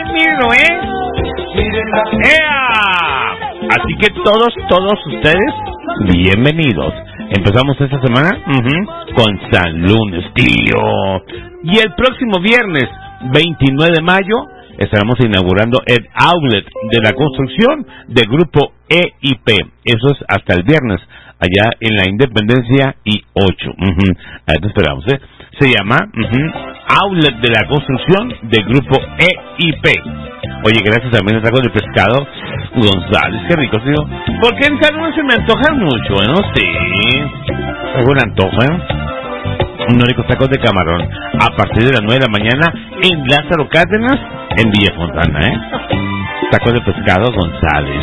mírenlo, ¡Ea! Así que todos ustedes, bienvenidos. Empezamos esta semana con San Lunes, tío. Y el próximo viernes, 29 de mayo, estaremos inaugurando el outlet de la construcción del grupo EIP. Eso es hasta el viernes, allá en la Independencia y 8. Ahí te esperamos, Se llama outlet de la construcción del grupo EIP. Oye, gracias también al taco de pescado González, qué rico, tío. Porque en San Lunes se me antojan mucho, ¿no? Sí. Es buen antojo, Unos ricos tacos de camarón a partir de las 9 de la mañana en Lázaro Cárdenas, en Villa Fontana, Tacos de pescado González.